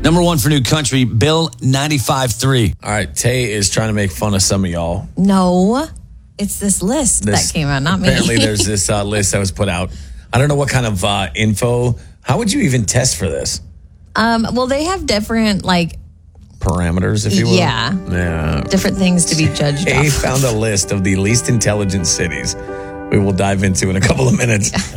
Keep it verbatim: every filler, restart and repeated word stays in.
Number one for new country, Bill ninety-five three. All right, Tay is trying to make fun of some of y'all. No, it's this list This- that came out, not me. Apparently, there's this uh, list that was put out. I don't know what kind of uh, info. How would you even test for this? Um, well, they have different, like, Parameters, if you will? Yeah. Yeah. different things to be judged Tay off. found a list of the least intelligent cities we will dive into in a couple of minutes.